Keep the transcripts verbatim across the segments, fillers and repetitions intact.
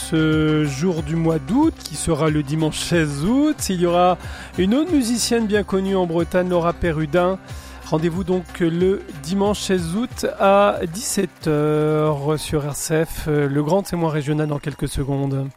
ce jour du mois d'août, qui sera le dimanche seize août. Il y aura une autre musicienne bien connue en Bretagne, Laura Perrudin. Rendez-vous donc le dimanche seize août à dix-sept heures sur R C F, le grand témoin régional dans quelques secondes.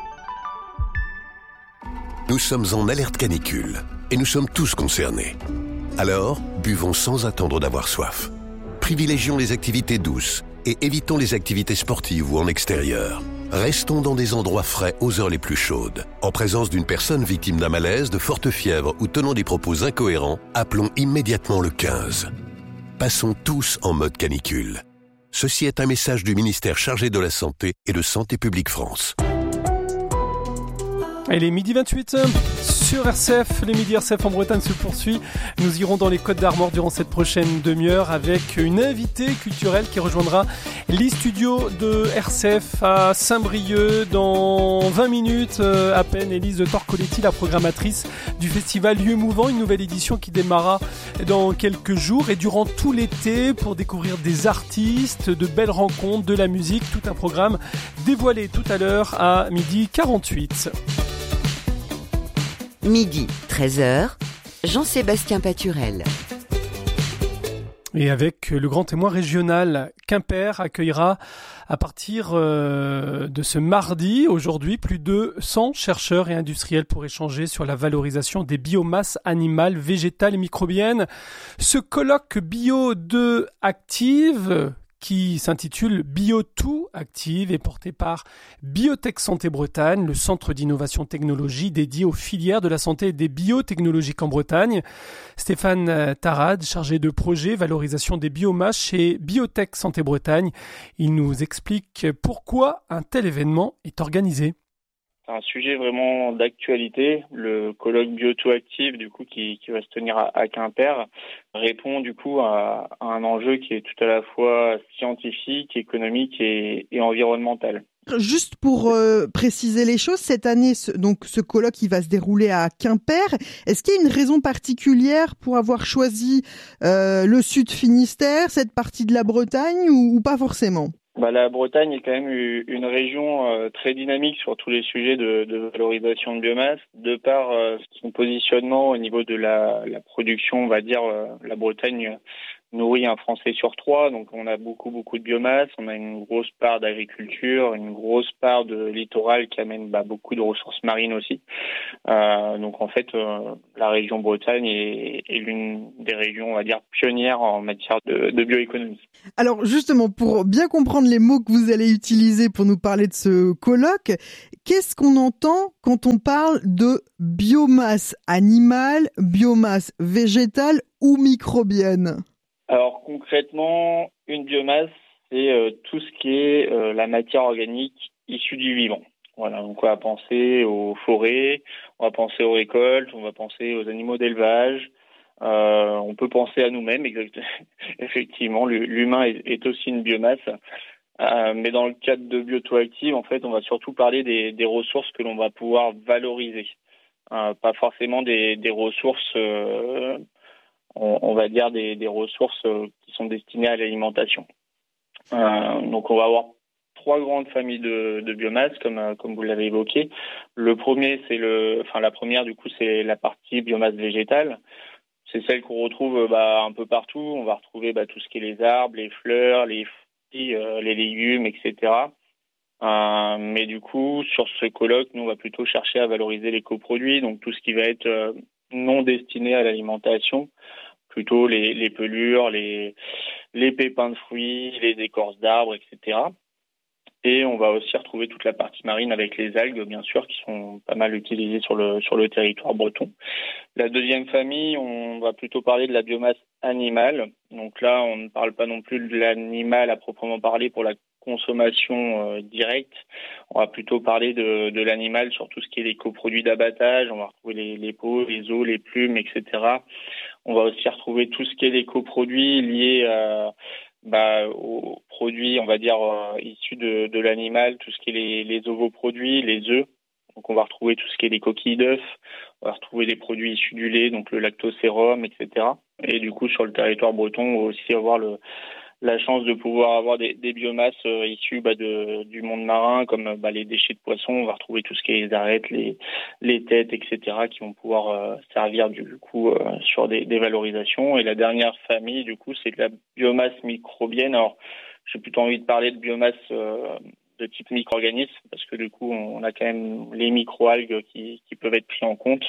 Nous sommes en alerte canicule et nous sommes tous concernés. Alors, buvons sans attendre d'avoir soif. Privilégions les activités douces et évitons les activités sportives ou en extérieur. Restons dans des endroits frais aux heures les plus chaudes. En présence d'une personne victime d'un malaise, de forte fièvre ou tenant des propos incohérents, appelons immédiatement le quinze. Passons tous en mode canicule. Ceci est un message du ministère chargé de la Santé et de Santé publique France. Il est midi vingt-huit sur R C F, les Midi R C F en Bretagne se poursuit. Nous irons dans les Côtes d'Armor durant cette prochaine demi-heure avec une invitée culturelle qui rejoindra les studios de R C F à Saint-Brieuc dans vingt minutes à peine. Élise Torcoletti, la programmatrice du festival Lieux Mouvants, une nouvelle édition qui démarrera dans quelques jours et durant tout l'été pour découvrir des artistes, de belles rencontres, de la musique, tout un programme dévoilé tout à l'heure à midi quarante-huit. Midi, treize heures, Jean-Sébastien Paturel. Et avec le grand témoin régional, Quimper accueillera à partir euh, de ce mardi, aujourd'hui, plus de cent chercheurs et industriels pour échanger sur la valorisation des biomasses animales, végétales et microbiennes. Ce colloque Bio deux Active, qui s'intitule Bio deux Active, est porté par Biotech Santé Bretagne, le centre d'innovation technologie dédié aux filières de la santé et des biotechnologiques en Bretagne. Stéphane Tarade, chargé de projet valorisation des biomasses chez Biotech Santé Bretagne, il nous explique pourquoi un tel événement est organisé. C'est un sujet vraiment d'actualité. Le colloque Bio deux Active, du coup, qui, qui va se tenir à, à Quimper, répond du coup à, à un enjeu qui est tout à la fois scientifique, économique et, et environnemental. Juste pour euh, préciser les choses, cette année, ce, donc ce colloque il va se dérouler à Quimper. Est-ce qu'il y a une raison particulière pour avoir choisi euh, le Sud Finistère, cette partie de la Bretagne, ou, ou pas forcément ? Bah, la Bretagne est quand même une région euh, très dynamique sur tous les sujets de, de valorisation de biomasse, de par euh, son positionnement au niveau de la, la production, on va dire, euh, la Bretagne nourrit un Français sur trois, donc on a beaucoup beaucoup de biomasse, on a une grosse part d'agriculture, une grosse part de littoral qui amène bah, beaucoup de ressources marines aussi. Euh, donc en fait, euh, la région Bretagne est, est l'une des régions, on va dire, pionnières en matière de, de bioéconomie. Alors justement, pour bien comprendre les mots que vous allez utiliser pour nous parler de ce colloque, qu'est-ce qu'on entend quand on parle de biomasse animale, biomasse végétale ou microbienne ? Alors concrètement, une biomasse, c'est euh, tout ce qui est euh, la matière organique issue du vivant. Voilà, donc on va penser aux forêts, on va penser aux récoltes, on va penser aux animaux d'élevage. Euh, on peut penser à nous-mêmes, exactement. Effectivement, l'humain est, est aussi une biomasse. Euh, mais dans le cadre de Bio deux Active, en fait, on va surtout parler des, des ressources que l'on va pouvoir valoriser. Euh, pas forcément des, des ressources... Euh, On, on va dire des, des ressources qui sont destinées à l'alimentation. Euh, donc on va avoir trois grandes familles de, de biomasse, comme comme vous l'avez évoqué. Le premier, c'est le, enfin la première du coup, c'est la partie biomasse végétale. C'est celle qu'on retrouve bah, un peu partout. On va retrouver bah, tout ce qui est les arbres, les fleurs, les fruits, euh, les légumes, et cetera. Euh, mais du coup, sur ce colloque, nous on va plutôt chercher à valoriser les coproduits, donc tout ce qui va être euh, non destiné à l'alimentation. Plutôt les, les pelures, les, les pépins de fruits, les écorces d'arbres, et cetera. Et on va aussi retrouver toute la partie marine avec les algues, bien sûr, qui sont pas mal utilisées sur le, sur le territoire breton. La deuxième famille, on va plutôt parler de la biomasse animale. Donc là, on ne parle pas non plus de l'animal à proprement parler pour la consommation euh, directe. On va plutôt parler de, de l'animal sur tout ce qui est les coproduits d'abattage. On va retrouver les, les peaux, les os, les plumes, et cetera. On va aussi retrouver tout ce qui est les coproduits liés à, bah, aux produits, on va dire, euh, issus de, de l'animal, tout ce qui est les, les ovoproduits, les œufs. Donc on va retrouver tout ce qui est les coquilles d'œufs. On va retrouver des produits issus du lait, donc le lactosérum, et cetera. Et du coup, sur le territoire breton, on va aussi avoir le la chance de pouvoir avoir des, des biomasses euh, issues bah, de, du monde marin, comme bah, les déchets de poissons. On va retrouver tout ce qui est les arêtes, les, les têtes, et cetera, qui vont pouvoir euh, servir du coup euh, sur des, des valorisations. Et la dernière famille, du coup, c'est de la biomasse microbienne. Alors, j'ai plutôt envie de parler de biomasse euh, de type micro-organisme, parce que du coup, on a quand même les micro-algues qui, qui peuvent être pris en compte.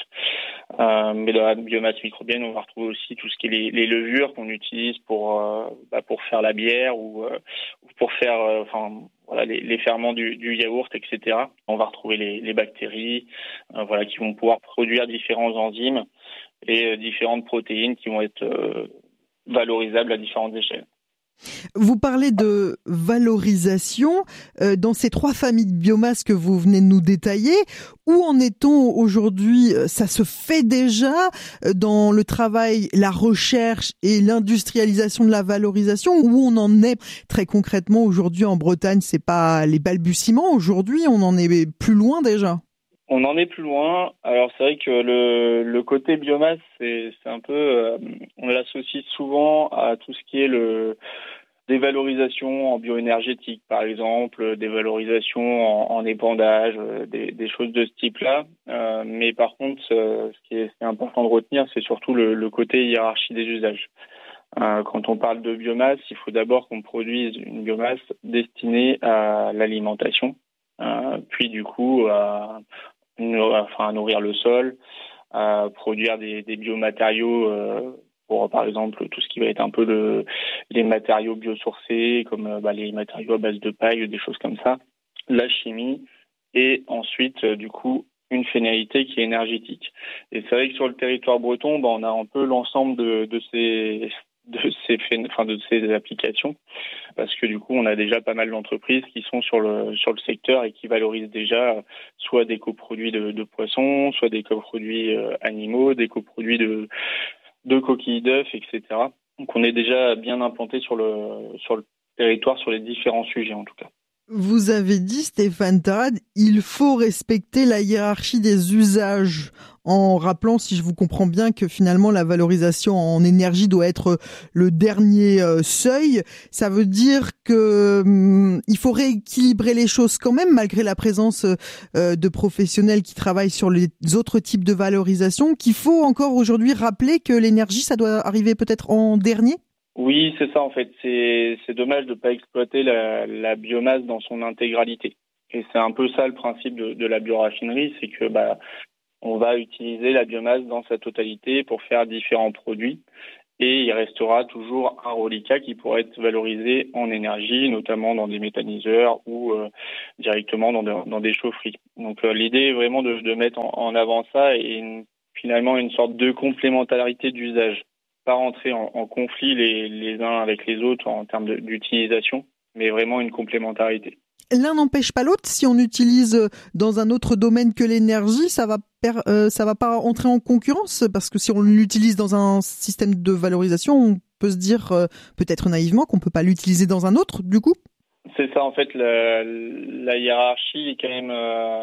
Euh, mais dans la biomasse microbienne, on va retrouver aussi tout ce qui est les, les levures qu'on utilise pour euh, bah, pour faire la bière ou, euh, ou pour faire, euh, enfin voilà, les, les ferments du, du yaourt, et cetera. On va retrouver les, les bactéries, euh, voilà, qui vont pouvoir produire différents enzymes et euh, différentes protéines qui vont être euh, valorisables à différentes échelles. Vous parlez de valorisation euh, dans ces trois familles de biomasse que vous venez de nous détailler. Où en est-on aujourd'hui? Ça se fait déjà dans le travail, la recherche et l'industrialisation de la valorisation? Où on en est très concrètement aujourd'hui en Bretagne? C'est pas les balbutiements aujourd'hui, on en est plus loin déjà. On en est plus loin. Alors c'est vrai que le, le côté biomasse, c'est, c'est un peu, euh, on l'associe souvent à tout ce qui est le des valorisations en bioénergétique, par exemple, des valorisations en, en épandage, euh, des, des choses de ce type-là. Euh, mais par contre, euh, ce qui est, ce qui est important de retenir, c'est surtout le, le côté hiérarchie des usages. Euh, quand on parle de biomasse, il faut d'abord qu'on produise une biomasse destinée à l'alimentation, euh, puis du coup à, enfin, à nourrir le sol, à produire des, des biomatériaux euh, pour, par exemple, tout ce qui va être un peu de, les matériaux biosourcés, comme bah, les matériaux à base de paille, des choses comme ça, la chimie, et ensuite, euh, du coup, une finalité qui est énergétique. Et c'est vrai que sur le territoire breton, bah, on a un peu l'ensemble de, de ces de ces enfin de ces applications, parce que du coup on a déjà pas mal d'entreprises qui sont sur le sur le secteur et qui valorisent déjà soit des coproduits de, de poissons, soit des coproduits euh, animaux, des coproduits de de coquilles d'œufs, et cetera. Donc on est déjà bien implanté sur le sur le territoire sur les différents sujets en tout cas. Vous avez dit, Stéphane Tarade, il faut respecter la hiérarchie des usages, en rappelant, si je vous comprends bien, que finalement la valorisation en énergie doit être le dernier euh, seuil. Ça veut dire que hum, il faut rééquilibrer les choses quand même, malgré la présence euh, de professionnels qui travaillent sur les autres types de valorisation, qu'il faut encore aujourd'hui rappeler que l'énergie, ça doit arriver peut-être en dernier? Oui, c'est ça en fait. C'est, c'est dommage de ne pas exploiter la, la biomasse dans son intégralité. Et c'est un peu ça le principe de, de la bioraffinerie, c'est que bah on va utiliser la biomasse dans sa totalité pour faire différents produits. Et il restera toujours un reliquat qui pourrait être valorisé en énergie, notamment dans des méthaniseurs ou euh, directement dans, de, dans des chaufferies. Donc euh, l'idée est vraiment de, de mettre en, en avant ça et une, finalement une sorte de complémentarité d'usage. Pas rentrer en, en conflit les, les uns avec les autres en termes de, d'utilisation, mais vraiment une complémentarité. L'un n'empêche pas l'autre. Si on utilise dans un autre domaine que l'énergie, ça va per, euh, ça va pas entrer en concurrence, parce que si on l'utilise dans un système de valorisation, on peut se dire euh, peut-être naïvement qu'on peut pas l'utiliser dans un autre, du coup. C'est ça en fait, la, la hiérarchie est quand même euh,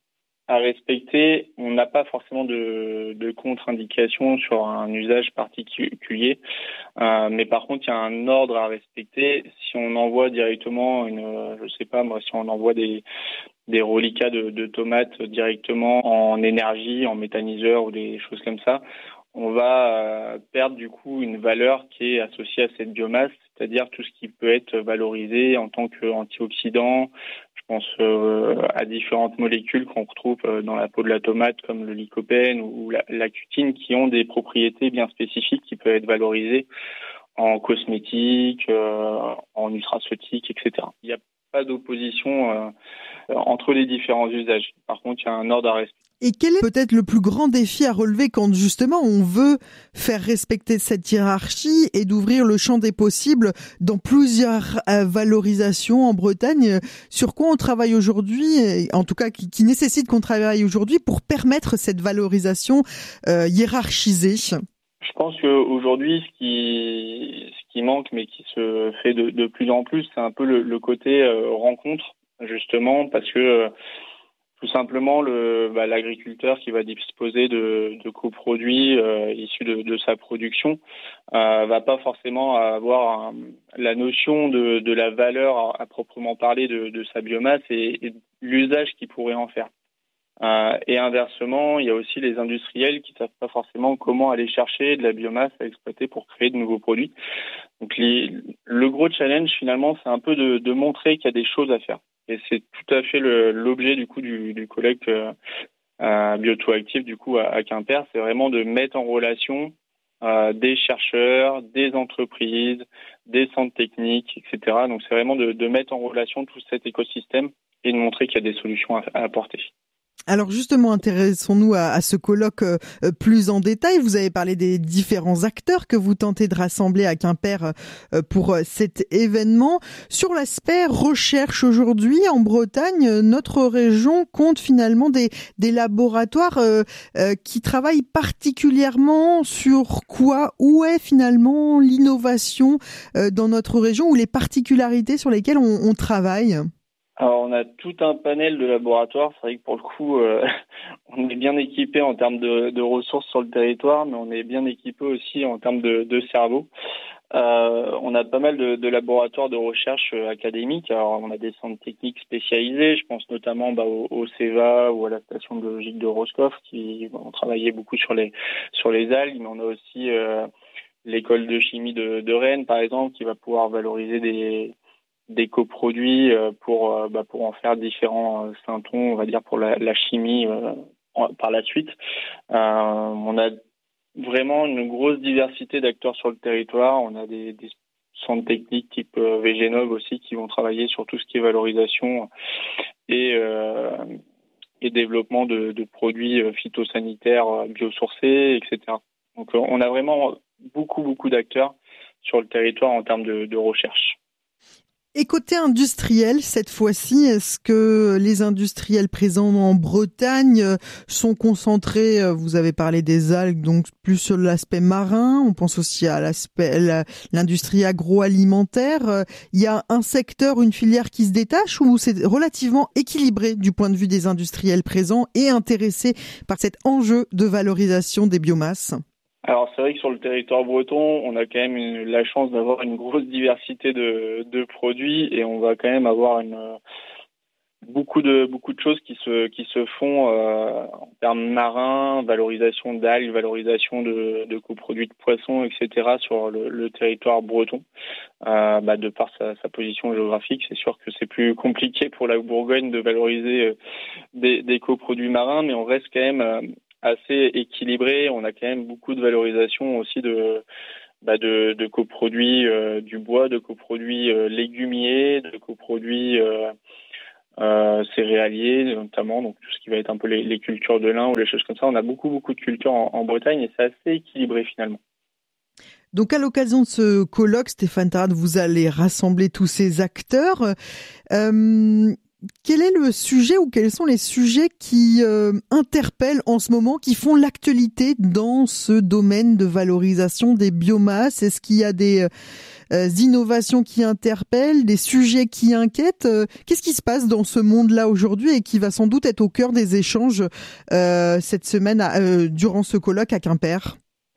à respecter. On n'a pas forcément de, de contre-indication sur un usage particulier, euh, mais par contre, il y a un ordre à respecter. Si on envoie directement une, je sais pas moi, si on envoie des des reliquats de, de tomates directement en énergie, en méthaniseur ou des choses comme ça, on va euh, perdre du coup une valeur qui est associée à cette biomasse, c'est-à-dire tout ce qui peut être valorisé en tant qu'antioxydant. Je pense euh, à différentes molécules qu'on retrouve euh, dans la peau de la tomate, comme le lycopène ou la, la cutine, qui ont des propriétés bien spécifiques qui peuvent être valorisées en cosmétique, euh, en nutraceutique, et cetera. Il n'y a pas d'opposition euh, entre les différents usages. Par contre, il y a un ordre à respecter. Et quel est peut-être le plus grand défi à relever quand justement on veut faire respecter cette hiérarchie et d'ouvrir le champ des possibles dans plusieurs euh, valorisations en Bretagne? Sur quoi on travaille aujourd'hui, en tout cas qui, qui nécessite qu'on travaille aujourd'hui pour permettre cette valorisation euh, hiérarchisée? Je pense qu'aujourd'hui, ce qui, ce qui manque, mais qui se fait de, de plus en plus, c'est un peu le, le côté euh, rencontre, justement, parce que euh, tout simplement le bah, l'agriculteur qui va disposer de, de coproduits euh, issus de, de sa production euh, va pas forcément avoir un, la notion de, de la valeur à, à proprement parler de, de sa biomasse et, et l'usage qu'il pourrait en faire. Euh, et inversement, il y a aussi les industriels qui ne savent pas forcément comment aller chercher de la biomasse à exploiter pour créer de nouveaux produits. Donc les, le gros challenge finalement, c'est un peu de, de montrer qu'il y a des choses à faire. Et c'est tout à fait le, l'objet du coup du, du colloque euh, euh, Biotoactive du coup à, à Quimper, c'est vraiment de mettre en relation euh, des chercheurs, des entreprises, des centres techniques, et cetera. Donc c'est vraiment de, de mettre en relation tout cet écosystème et de montrer qu'il y a des solutions à, à apporter. Alors justement, intéressons-nous à, à ce colloque euh, plus en détail. Vous avez parlé des différents acteurs que vous tentez de rassembler à Quimper euh, pour euh, cet événement. Sur l'aspect recherche aujourd'hui, en Bretagne, notre région compte finalement des, des laboratoires euh, euh, qui travaillent particulièrement sur quoi? Où est finalement l'innovation euh, dans notre région ou les particularités sur lesquelles on, on travaille? Alors, on a tout un panel de laboratoires. C'est vrai que pour le coup, euh, on est bien équipé en termes de, de ressources sur le territoire, mais on est bien équipé aussi en termes de, de cerveau. Euh, on a pas mal de, de laboratoires de recherche académiques. Alors, on a des centres techniques spécialisés. Je pense notamment bah, au, au CEVA ou à la station biologique de Roscoff qui vont travailler beaucoup sur les sur les algues, mais on a aussi euh, l'école de chimie de, de Rennes, par exemple, qui va pouvoir valoriser des des coproduits pour bah, pour en faire différents syntons, on va dire pour la, la chimie euh, par la suite. Euh, on a vraiment une grosse diversité d'acteurs sur le territoire. On a des, des centres techniques type euh, Végénov aussi qui vont travailler sur tout ce qui est valorisation et euh, et développement de, de produits phytosanitaires biosourcés, et cetera. Donc on a vraiment beaucoup beaucoup d'acteurs sur le territoire en termes de, de recherche. Et côté industriel, cette fois-ci, est-ce que les industriels présents en Bretagne sont concentrés, vous avez parlé des algues, donc plus sur l'aspect marin, on pense aussi à l'aspect l'industrie agroalimentaire. Il y a un secteur, une filière qui se détache ou c'est relativement équilibré du point de vue des industriels présents et intéressés par cet enjeu de valorisation des biomasses? Alors c'est vrai que sur le territoire breton, on a quand même une, la chance d'avoir une grosse diversité de, de produits et on va quand même avoir une, beaucoup de beaucoup de choses qui se qui se font euh, en termes marins, valorisation d'algues, valorisation de, de coproduits de poissons, et cetera sur le, le territoire breton. Euh, bah, de par sa, sa position géographique, c'est sûr que c'est plus compliqué pour la Bourgogne de valoriser euh, des, des coproduits marins, mais on reste quand même euh, assez équilibré. On a quand même beaucoup de valorisation aussi de bah de, de coproduits euh, du bois, de coproduits euh, légumiers, de coproduits euh, euh, céréaliers notamment, donc tout ce qui va être un peu les, les cultures de lin ou les choses comme ça. On a beaucoup beaucoup de cultures en, en Bretagne et c'est assez équilibré finalement. Donc à l'occasion de ce colloque, Stéphane Tarade, vous allez rassembler tous ces acteurs. Euh, Quel est le sujet ou quels sont les sujets qui euh, interpellent en ce moment, qui font l'actualité dans ce domaine de valorisation des biomasses? Est-ce qu'il y a des euh, innovations qui interpellent, des sujets qui inquiètent? Qu'est-ce qui se passe dans ce monde-là aujourd'hui et qui va sans doute être au cœur des échanges euh, cette semaine à, euh, durant ce colloque à Quimper?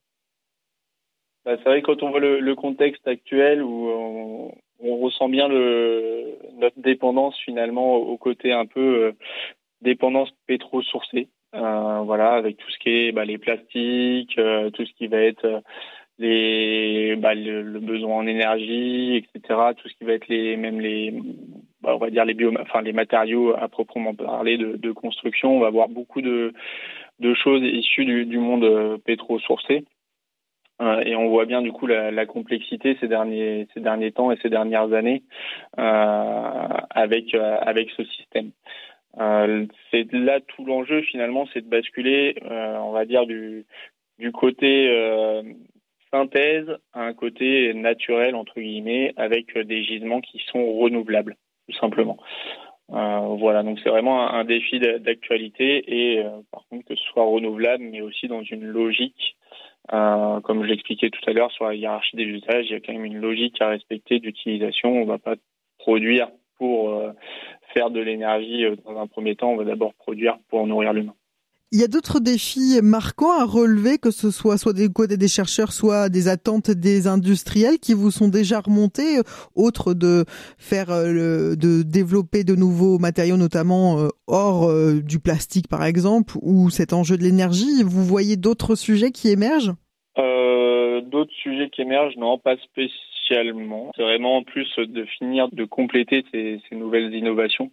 Bah, c'est vrai que quand on voit le, le contexte actuel où on, on ressent bien le, notre dépendance finalement au côté un peu euh, dépendance pétro-sourcée, euh, voilà, avec tout ce qui est bah, les plastiques, euh, tout ce qui va être euh, les bah, le, le besoin en énergie, et cetera. Tout ce qui va être les même les bah, on va dire les bio, enfin les matériaux à proprement parler de, de construction. On va avoir beaucoup de de choses issues du, du monde euh, pétro-sourcé. Euh, et on voit bien du coup la, la complexité ces derniers ces derniers temps et ces dernières années euh, avec euh, avec ce système. Euh, c'est là tout l'enjeu finalement, c'est de basculer, euh, on va dire du du côté euh, synthèse à un côté naturel entre guillemets, avec des gisements qui sont renouvelables tout simplement. Euh, voilà, donc c'est vraiment un, un défi d'actualité et euh, par contre que ce soit renouvelable, mais aussi dans une logique. Euh, comme je l'expliquais tout à l'heure sur la hiérarchie des usages, il y a quand même une logique à respecter d'utilisation. On ne va pas produire pour euh, faire de l'énergie, euh, dans un premier temps, on va d'abord produire pour nourrir l'humain. Il y a d'autres défis marquants à relever, que ce soit soit des côtés des chercheurs, soit des attentes des industriels qui vous sont déjà remontés, autres de faire, euh, de développer de nouveaux matériaux, notamment euh, hors euh, du plastique par exemple, ou cet enjeu de l'énergie. Vous voyez d'autres sujets qui émergent ? Euh, d'autres sujets qui émergent, non, pas spécialement. C'est vraiment en plus de finir de compléter ces, ces nouvelles innovations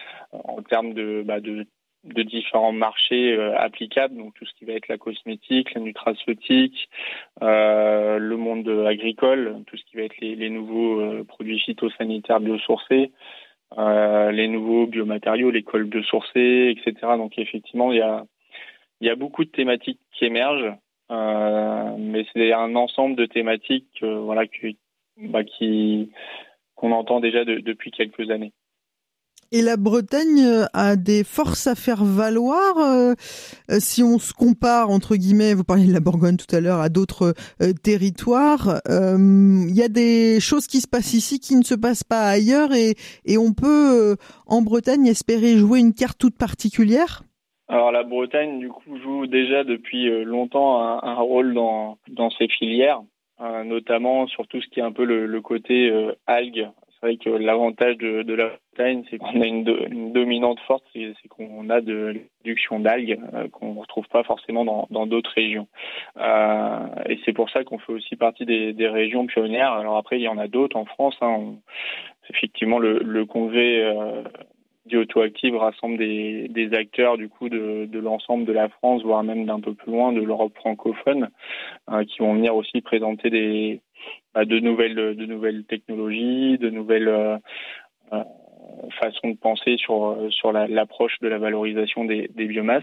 en termes de, bah, de de différents marchés euh, applicables, donc tout ce qui va être la cosmétique, la nutraceutique, euh, le monde agricole, tout ce qui va être les, les nouveaux euh, produits phytosanitaires biosourcés, euh, les nouveaux biomatériaux, les cols biosourcés, et cetera. Donc effectivement, il y a il y a beaucoup de thématiques qui émergent, euh, mais c'est un ensemble de thématiques, euh, voilà, qui, bah, qui qu'on entend déjà de, depuis quelques années. Et la Bretagne a des forces à faire valoir, euh, si on se compare, entre guillemets, vous parliez de la Bourgogne tout à l'heure, à d'autres euh, territoires. Il euh, y a des choses qui se passent ici qui ne se passent pas ailleurs et, et on peut, euh, en Bretagne, espérer jouer une carte toute particulière ? Alors la Bretagne, du coup, joue déjà depuis longtemps un, un rôle dans, dans ces filières, euh, notamment sur tout ce qui est un peu le, le côté euh, algues. C'est vrai que l'avantage de, de la Bretagne, c'est qu'on a une, do, une dominante forte, c'est, c'est qu'on a de la production d'algues euh, qu'on ne retrouve pas forcément dans, dans d'autres régions. Euh, et c'est pour ça qu'on fait aussi partie des, des régions pionnières. Alors après, il y en a d'autres en France. Hein. On, effectivement, le, le congrès euh, d'Auto-Active rassemble des, des acteurs du coup de, de l'ensemble de la France, voire même d'un peu plus loin, de l'Europe francophone, euh, qui vont venir aussi présenter des de nouvelles de nouvelles technologies, de nouvelles euh, euh, façons de penser sur sur la, l'approche de la valorisation des, des biomasses.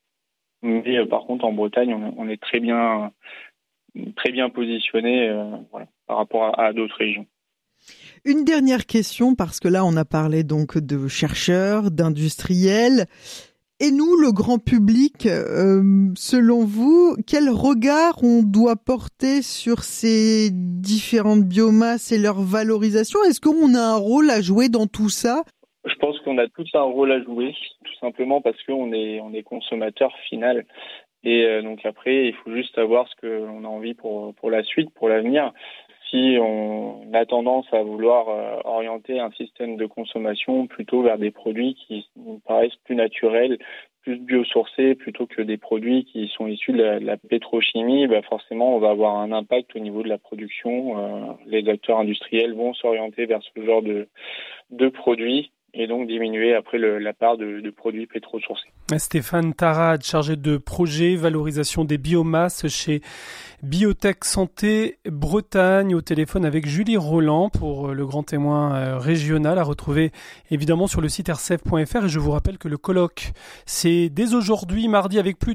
Mais euh, par contre en Bretagne on, on est très bien très bien positionné euh, voilà, par rapport à, à d'autres régions. Une dernière question, parce que là on a parlé donc de chercheurs, d'industriels. Et nous, le grand public, euh, selon vous, quel regard on doit porter sur ces différentes biomasses et leur valorisation ? Est-ce qu'on a un rôle à jouer dans tout ça ? Je pense qu'on a tous un rôle à jouer, tout simplement parce qu'on est, on est consommateur final. Et euh, donc après, il faut juste savoir ce qu'on a envie pour, pour la suite, pour l'avenir. Si on a tendance à vouloir euh, orienter un système de consommation plutôt vers des produits qui nous paraissent plus naturels, plus biosourcés, plutôt que des produits qui sont issus de la, de la pétrochimie, bah forcément on va avoir un impact au niveau de la production. Euh, les acteurs industriels vont s'orienter vers ce genre de, de produits et donc diminuer après le, la part de, de produits pétrosourcés. Stéphane Tarade, chargé de projet valorisation des biomasses chez Biotech Santé Bretagne, au téléphone avec Julie Roland pour le grand témoin régional, à retrouver évidemment sur le site r c f point f r. Et je vous rappelle que le colloque, c'est dès aujourd'hui, mardi, avec plus